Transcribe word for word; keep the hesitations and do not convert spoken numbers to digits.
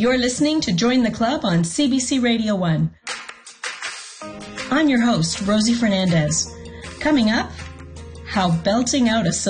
You're listening to Join the Club on C B C Radio one. I'm your host, Rosie Fernandez. Coming up, how belting out a